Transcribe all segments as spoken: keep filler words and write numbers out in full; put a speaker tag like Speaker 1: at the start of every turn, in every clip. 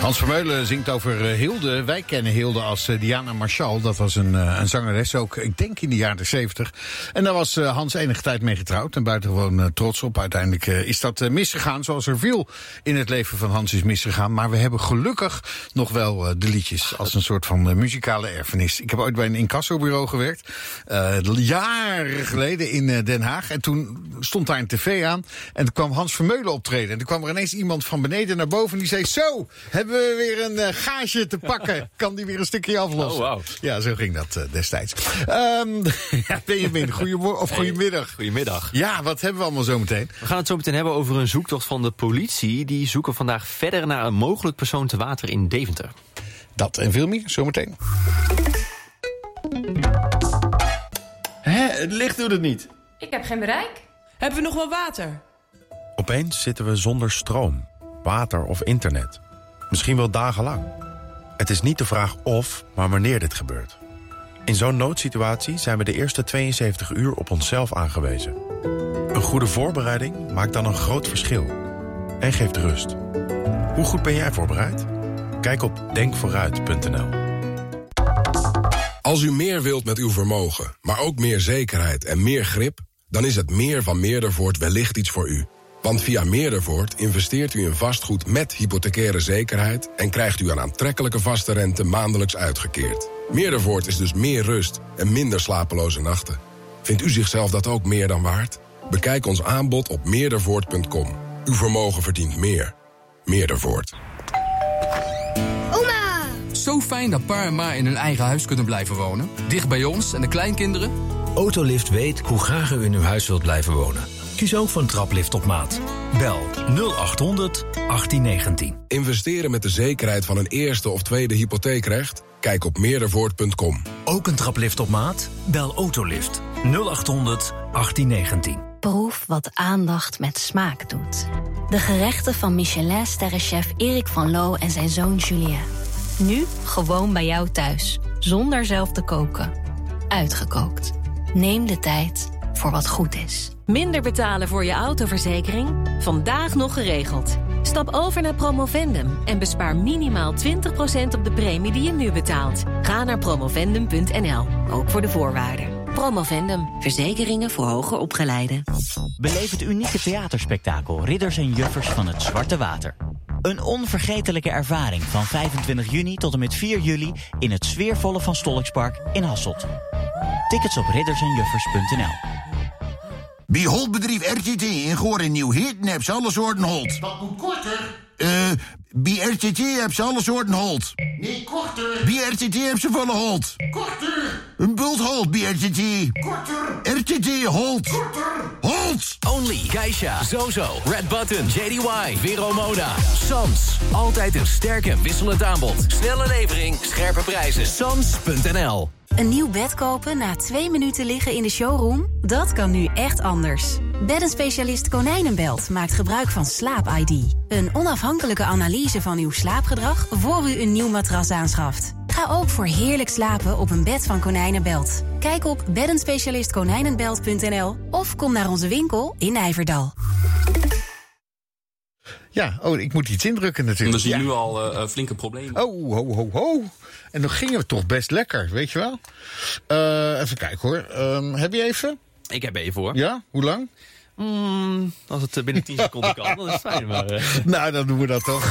Speaker 1: Hans Vermeulen zingt over Hilde. Wij kennen Hilde als Diana Marshall. Dat was een, een zangeres, ook ik denk in de jaren zeventig. En daar was Hans enige tijd mee getrouwd. En buitengewoon trots op. Uiteindelijk is dat misgegaan, zoals er veel in het leven van Hans is misgegaan. Maar we hebben gelukkig nog wel de liedjes als een soort van muzikale erfenis. Ik heb ooit bij een incassobureau gewerkt. Uh, jaren geleden in Den Haag. En toen stond daar een tv aan. En toen kwam Hans Vermeulen optreden. En toen kwam er ineens iemand van beneden naar boven. En die zei, zo, hebben we weer een uh, gage te pakken. Kan die weer een stukje aflossen.
Speaker 2: Oh, wow.
Speaker 1: Ja, zo ging dat uh, destijds. Um, ja, Benjamin, goedemorgen of goedemiddag.
Speaker 2: Hey, goedemiddag.
Speaker 1: Ja, wat hebben we allemaal zo meteen?
Speaker 2: We gaan het zo meteen hebben over een zoektocht van de politie. Die zoeken vandaag verder naar een mogelijk persoon te water in Deventer.
Speaker 1: Dat en veel meer, zometeen.
Speaker 2: Hé, het licht doet het niet.
Speaker 3: Ik heb geen bereik.
Speaker 4: Hebben we nog wel water?
Speaker 5: Opeens zitten we zonder stroom, water of internet. Misschien wel dagenlang. Het is niet de vraag of, maar wanneer dit gebeurt. In zo'n noodsituatie zijn we de eerste tweeënzeventig uur op onszelf aangewezen. Een goede voorbereiding maakt dan een groot verschil. En geeft rust. Hoe goed ben jij voorbereid? Kijk op denk vooruit punt n l.
Speaker 6: Als u meer wilt met uw vermogen, maar ook meer zekerheid en meer grip, dan is het meer van Meerdervoort wellicht iets voor u. Want via Meerdervoort investeert u in vastgoed met hypothecaire zekerheid en krijgt u een aantrekkelijke vaste rente maandelijks uitgekeerd. Meerdervoort is dus meer rust en minder slapeloze nachten. Vindt u zichzelf dat ook meer dan waard? Bekijk ons aanbod op meerdervoort punt com. Uw vermogen verdient meer. Meerdervoort.
Speaker 7: Oma! Zo fijn dat pa en ma in hun eigen huis kunnen blijven wonen. Dicht bij ons en de kleinkinderen.
Speaker 8: Autolift weet hoe graag u in uw huis wilt blijven wonen. Kies ook voor een traplift op maat. Bel nul acht honderd achttien negentien.
Speaker 6: Investeren met de zekerheid van een eerste of tweede hypotheekrecht? Kijk op meerdervoort punt com.
Speaker 8: Ook een traplift op maat? Bel Autolift nul acht honderd achttien negentien.
Speaker 9: Proef wat aandacht met smaak doet. De gerechten van Michelin-sterrenchef Erik van Loo en zijn zoon Julien. Nu gewoon bij jou thuis, zonder zelf te koken. Uitgekookt. Neem de tijd voor wat goed is.
Speaker 10: Minder betalen voor je autoverzekering? Vandaag nog geregeld. Stap over naar Promovendum en bespaar minimaal twintig procent op de premie die je nu betaalt. Ga naar promovendum punt n l, ook voor de voorwaarden. Promovendum, verzekeringen voor hoger opgeleiden.
Speaker 11: Beleef het unieke theaterspektakel Ridders en Juffers van het Zwarte Water. Een onvergetelijke ervaring van vijfentwintig juni tot en met vier juli... in het sfeervolle Van Stolkspark in Hasselt. Tickets op ridders en juffers punt n l.
Speaker 12: Bij Holtbedrijf R T T in Goor en Nieuw-Heerten heb ze alle soorten holt.
Speaker 13: Wat moet korter?
Speaker 12: Eh, uh, bij R T T heb ze alle soorten holt.
Speaker 13: Nee, korter.
Speaker 12: Bij R T T heb ze volle holt.
Speaker 13: Korter.
Speaker 12: Een bult holt bij R T T.
Speaker 13: Korter.
Speaker 12: R T T holt.
Speaker 13: Korter.
Speaker 12: Holt.
Speaker 14: Only, Geisha, Zozo, Red Button, J D Y, Vero Moda, Sams. Altijd een sterk en wisselend aanbod. Snelle levering, scherpe prijzen. Sams punt n l.
Speaker 9: Een nieuw bed kopen na twee minuten liggen in de showroom? Dat kan nu echt anders. Beddenspecialist Konijnenbelt maakt gebruik van Slaap I D. Een onafhankelijke analyse van uw slaapgedrag voor u een nieuw matras aanschaft. Ga ook voor heerlijk slapen op een bed van Konijnenbelt. Kijk op beddenspecialist konijnenbelt punt n l of kom naar onze winkel in Nijverdal.
Speaker 1: Ja, oh, ik moet iets indrukken natuurlijk.
Speaker 15: We zien
Speaker 1: ja.
Speaker 15: nu al uh, flinke problemen.
Speaker 1: Oh, ho, ho, ho. En dan gingen we toch best lekker, weet je wel. Uh, even kijken hoor. Um, heb je even?
Speaker 2: Ik heb even hoor.
Speaker 1: Ja? Hoe lang?
Speaker 2: Mm, als het binnen tien seconden kan, dan is het fijn. Maar, uh...
Speaker 1: nou, dan doen we dat toch.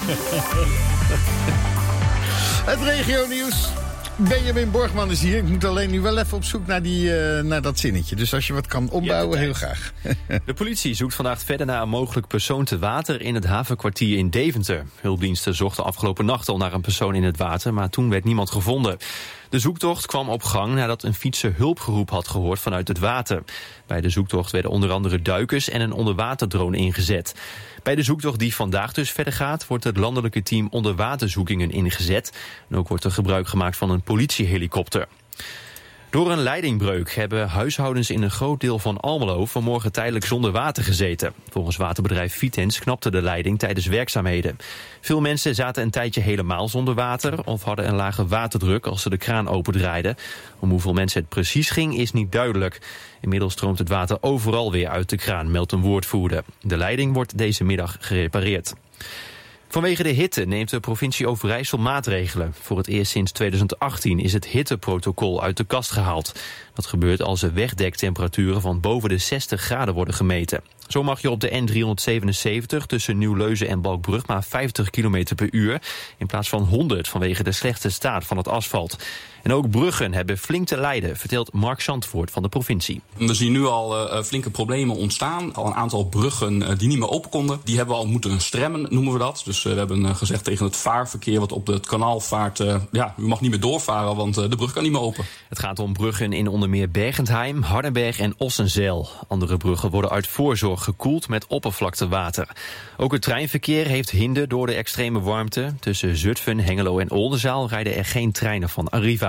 Speaker 1: Het regionieuws. Benjamin Borgman is hier. Ik moet alleen nu wel even op zoek naar, die, uh, naar dat zinnetje. Dus als je wat kan ombouwen, ja, heel graag.
Speaker 2: De politie zoekt vandaag verder naar een mogelijk persoon te water in het havenkwartier in Deventer. Hulpdiensten zochten afgelopen nacht al naar een persoon in het water, maar toen werd niemand gevonden. De zoektocht kwam op gang nadat een fietser hulpgeroep had gehoord vanuit het water. Bij de zoektocht werden onder andere duikers en een onderwaterdrone ingezet. Bij de zoektocht die vandaag dus verder gaat, wordt het landelijke team onderwaterzoekingen ingezet. En ook wordt er gebruik gemaakt van een politiehelikopter. Door een leidingbreuk hebben huishoudens in een groot deel van Almelo vanmorgen tijdelijk zonder water gezeten. Volgens waterbedrijf Vitens knapte de leiding tijdens werkzaamheden. Veel mensen zaten een tijdje helemaal zonder water of hadden een lage waterdruk als ze de kraan opendraaiden. Om hoeveel mensen het precies ging is niet duidelijk. Inmiddels stroomt het water overal weer uit de kraan, meldt een woordvoerder. De leiding wordt deze middag gerepareerd. Vanwege de hitte neemt de provincie Overijssel maatregelen. Voor het eerst sinds tweeduizend achttien is het hitteprotocol uit de kast gehaald. Dat gebeurt als er wegdektemperaturen van boven de zestig graden worden gemeten. Zo mag je op de N driehonderdzevenenzeventig tussen Nieuw-Leuzen en Balkbrug maar vijftig kilometer per uur... in plaats van honderd vanwege de slechte staat van het asfalt. En ook bruggen hebben flink te lijden, vertelt Mark Zandvoort van de provincie.
Speaker 3: We zien nu al uh, flinke problemen ontstaan. Al een aantal bruggen uh, die niet meer open konden. Die hebben we al moeten stremmen, noemen we dat. Dus uh, we hebben uh, gezegd tegen het vaarverkeer wat op het kanaal vaart... Uh, ja, u mag niet meer doorvaren, want uh, de brug kan niet meer open.
Speaker 2: Het gaat om bruggen in onder meer Bergentheim, Hardenberg en Ossenzijl. Andere bruggen worden uit voorzorg gekoeld met oppervlaktewater. Ook het treinverkeer heeft hinder door de extreme warmte. Tussen Zutphen, Hengelo en Oldenzaal rijden er geen treinen van Arriva.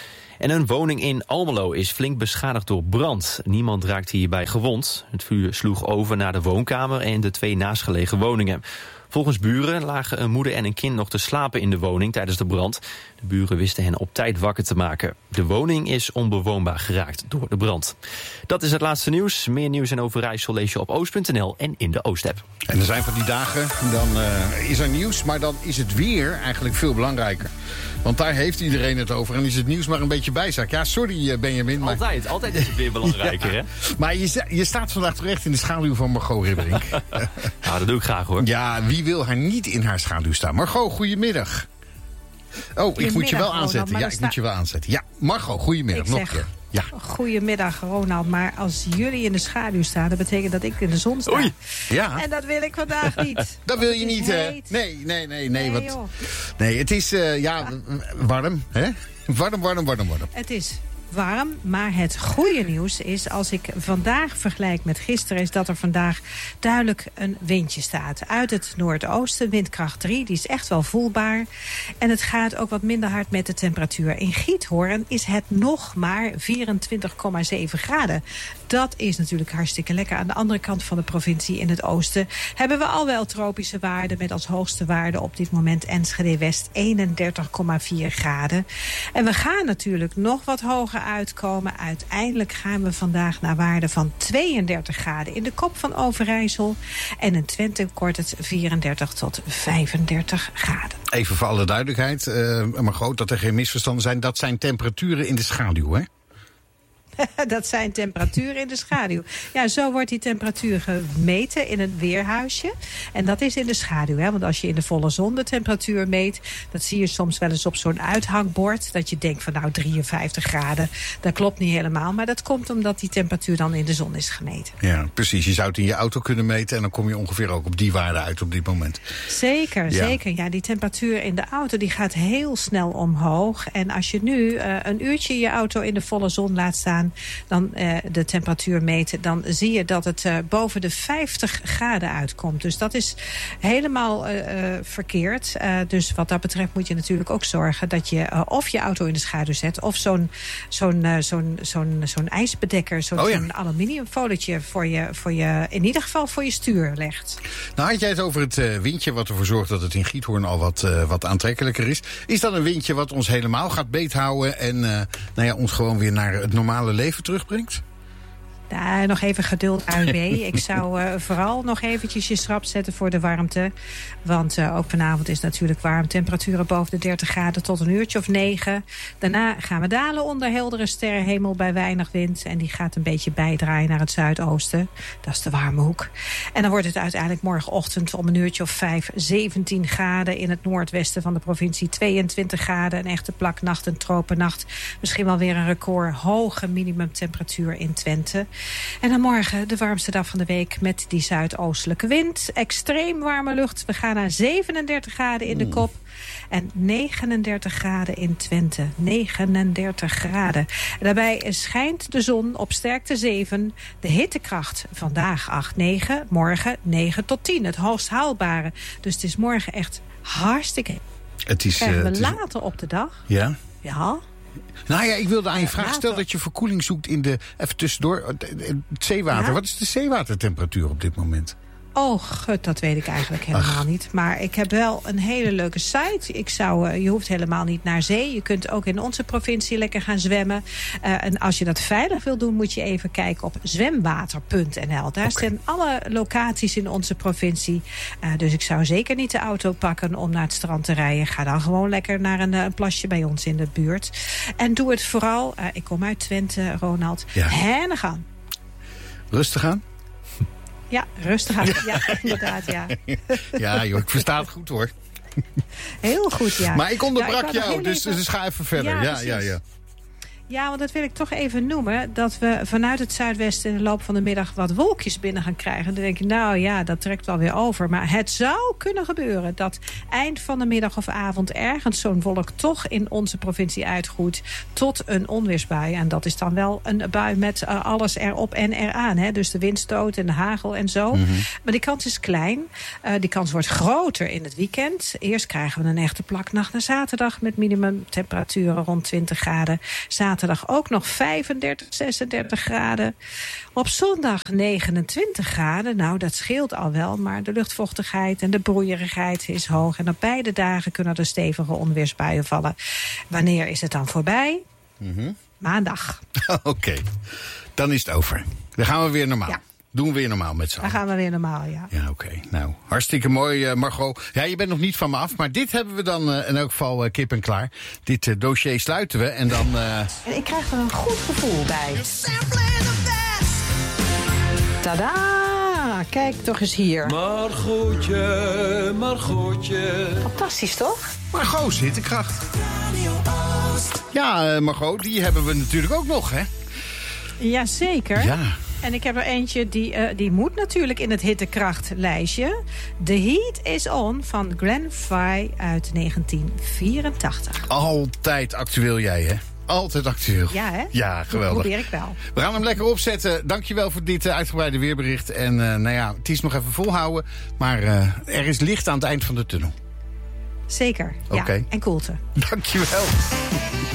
Speaker 2: En een woning in Almelo is flink beschadigd door brand. Niemand raakte hierbij gewond. Het vuur sloeg over naar de woonkamer en de twee naastgelegen woningen. Volgens buren lagen een moeder en een kind nog te slapen in de woning tijdens de brand. De buren wisten hen op tijd wakker te maken. De woning is onbewoonbaar geraakt door de brand. Dat is het laatste nieuws. Meer nieuws in Overijssel lees je op oost punt n l en in de Oost-app.
Speaker 1: En er zijn van die dagen, dan uh, is er nieuws, maar dan is het weer eigenlijk veel belangrijker. Want daar heeft iedereen het over en is het nieuws maar een beetje bijzaak. Ja, sorry Benjamin. Maar...
Speaker 2: Altijd, altijd is het weer belangrijker, ja. Hè?
Speaker 1: Maar je, je staat vandaag terecht in de schaduw van Margot Ribberink.
Speaker 2: Nou, dat doe ik graag hoor.
Speaker 1: Ja, wie wil haar niet in haar schaduw staan? Margot, goedemiddag. Oh, ik moet je wel aanzetten.
Speaker 15: Ronald,
Speaker 1: ja, ik sta... moet je wel aanzetten. Ja, Margot, goedemiddag.
Speaker 15: Ik
Speaker 1: Nog
Speaker 15: zeg,
Speaker 1: een keer. Ja.
Speaker 15: Goedemiddag, Ronald. Maar als jullie in de schaduw staan, dat betekent dat ik in de zon sta.
Speaker 1: Oei. Ja.
Speaker 15: En dat wil ik vandaag niet.
Speaker 1: Dat wil je niet, hè? Nee, nee, nee, nee. Nee, wat... nee het is uh, ja, warm, hè? Warm, warm, warm, warm.
Speaker 15: Het is warm, maar het goede nieuws is, als ik vandaag vergelijk met gisteren, is dat er vandaag duidelijk een windje staat. Uit het noordoosten, windkracht drie, die is echt wel voelbaar. En het gaat ook wat minder hard met de temperatuur. In Giethoorn is het nog maar vierentwintig komma zeven graden. Dat is natuurlijk hartstikke lekker. Aan de andere kant van de provincie in het oosten hebben we al wel tropische waarden met als hoogste waarde op dit moment Enschede West eenendertig komma vier graden. En we gaan natuurlijk nog wat hoger uitkomen. Uiteindelijk gaan we vandaag naar waarde van tweeëndertig graden in de kop van Overijssel. En in Twente wordt het vierendertig tot vijfendertig graden.
Speaker 1: Even voor alle duidelijkheid, uh, maar goed dat er geen misverstanden zijn. Dat zijn temperaturen in de schaduw, hè?
Speaker 15: Dat zijn temperaturen in de schaduw. Ja, zo wordt die temperatuur gemeten in een weerhuisje. En dat is in de schaduw. Hè? Want als je in de volle zon de temperatuur meet, dat zie je soms wel eens op zo'n uithangbord. Dat je denkt van nou drieënvijftig graden. Dat klopt niet helemaal. Maar dat komt omdat die temperatuur dan in de zon is gemeten.
Speaker 1: Ja, precies. Je zou het in je auto kunnen meten en dan kom je ongeveer ook op die waarde uit op dit moment.
Speaker 15: Zeker,
Speaker 1: ja.
Speaker 15: zeker. Ja, die temperatuur in de auto die gaat heel snel omhoog. En als je nu uh, een uurtje je auto in de volle zon laat staan, dan uh, de temperatuur meten, dan zie je dat het uh, boven de vijftig graden uitkomt. Dus dat is helemaal uh, verkeerd. Uh, dus wat dat betreft moet je natuurlijk ook zorgen dat je uh, of je auto in de schaduw zet, of zo'n zo'n uh, zo'n zo'n zo'n ijsbedekker, zo'n
Speaker 1: oh ja.
Speaker 15: zo'n aluminiumfolietje voor je, voor je, in ieder geval voor je stuur legt.
Speaker 1: Nou, had jij het over het uh, windje wat ervoor zorgt dat het in Giethoorn al wat, uh, wat aantrekkelijker is. Is dat een windje wat ons helemaal gaat beethouden en uh, nou ja, ons gewoon weer naar het normale leven terugbrengt?
Speaker 15: Ja, nog even geduld, A U B. Ik zou uh, vooral nog eventjes je schrap zetten voor de warmte. Want uh, ook vanavond is natuurlijk warm. Temperaturen boven de dertig graden tot een uurtje of negen. Daarna gaan we dalen onder heldere sterrenhemel bij weinig wind. En die gaat een beetje bijdraaien naar het zuidoosten. Dat is de warme hoek. En dan wordt het uiteindelijk morgenochtend om een uurtje of vijf, zeventien graden. In het noordwesten van de provincie tweeëntwintig graden. Een echte plaknacht, een tropennacht. Misschien wel weer een record hoge minimumtemperatuur in Twente. En dan morgen de warmste dag van de week met die zuidoostelijke wind. Extreem warme lucht. We gaan naar zevenendertig graden in de kop. En negenendertig graden in Twente. negenendertig graden. En daarbij schijnt de zon op sterkte zeven. De hittekracht vandaag acht, negen. Morgen negen tot tien. Het hoogst haalbare. Dus het is morgen echt hartstikke heet.
Speaker 1: Het is,
Speaker 15: Krijgen we
Speaker 1: uh, het is...
Speaker 15: later op de dag.
Speaker 1: Ja?
Speaker 15: Ja.
Speaker 1: Nou ja, ik wilde aan je vragen. Stel dat je verkoeling zoekt in de... Even tussendoor, het zeewater. Ja? Wat is de zeewatertemperatuur op dit moment?
Speaker 15: Oh, gut, dat weet ik eigenlijk helemaal Ach. niet. Maar ik heb wel een hele leuke site. Ik zou, uh, je hoeft helemaal niet naar zee. Je kunt ook in onze provincie lekker gaan zwemmen. Uh, en als je dat veilig wil doen, moet je even kijken op zwemwater punt n l. Daar okay. staan alle locaties in onze provincie. Uh, dus ik zou zeker niet de auto pakken om naar het strand te rijden. Ga dan gewoon lekker naar een, een plasje bij ons in de buurt. En doe het vooral, uh, ik kom uit Twente, Ronald, ja. Hennig aan.
Speaker 1: Rustig aan?
Speaker 15: Ja, rustig aan. Ja, inderdaad, ja.
Speaker 1: Ja, joh, ik versta het goed, hoor.
Speaker 15: Heel goed, ja.
Speaker 1: Maar ik onderbrak
Speaker 15: ja, ik
Speaker 1: jou, dus, even... dus ga even verder. Ja, ja, ja, ja.
Speaker 15: Ja, want dat wil ik toch even noemen. Dat we vanuit het zuidwesten in de loop van de middag wat wolkjes binnen gaan krijgen. Dan denk je, nou ja, dat trekt wel weer over. Maar het zou kunnen gebeuren dat eind van de middag of avond ergens zo'n wolk toch in onze provincie uitgroeit tot een onweersbui. En dat is dan wel een bui met uh, alles erop en eraan. Hè? Dus de windstoot en de hagel en zo. Mm-hmm. Maar die kans is klein. Uh, die kans wordt groter in het weekend. Eerst krijgen we een echte plaknacht naar zaterdag met minimumtemperaturen rond twintig graden. Zaterdag Zaterdag ook nog vijfendertig, zesendertig graden. Op zondag negenentwintig graden. Nou, dat scheelt al wel, maar de luchtvochtigheid en de broeierigheid is hoog. En op beide dagen kunnen er stevige onweersbuien vallen. Wanneer is het dan voorbij? Mm-hmm. Maandag.
Speaker 1: Oké, okay. Dan is het over. Dan gaan we weer normaal. Ja. Doen we weer normaal met z'n allen.
Speaker 15: Dan gaan we weer normaal, ja.
Speaker 1: Ja, oké. Okay. Nou, hartstikke mooi, uh, Margot. Ja, je bent nog niet van me af, maar dit hebben we dan uh, in elk geval uh, kip en klaar. Dit uh, dossier sluiten we en dan... Uh...
Speaker 15: En ik krijg er een goed gevoel bij. Tadaa! Kijk toch eens hier.
Speaker 16: Margotje, Margotje.
Speaker 15: Fantastisch, toch?
Speaker 1: Margot, zittenkracht. Ja, uh, Margot, die hebben we natuurlijk ook nog, hè?
Speaker 15: Jazeker.
Speaker 1: Ja.
Speaker 15: En ik heb er eentje, die, uh, die moet natuurlijk in het hittekrachtlijstje. The Heat is On van Glenn Frey uit negentien vierentachtig.
Speaker 1: Altijd actueel jij, hè? Altijd actueel.
Speaker 15: Ja, hè?
Speaker 1: Ja, geweldig.
Speaker 15: Dat probeer ik wel.
Speaker 1: We gaan hem lekker opzetten. Dankjewel voor dit uh, uitgebreide weerbericht. En uh, nou ja, het is nog even volhouden. Maar uh, er is licht aan het eind van de tunnel.
Speaker 15: Zeker, ja.
Speaker 1: Okay.
Speaker 15: En koelte.
Speaker 1: Dankjewel.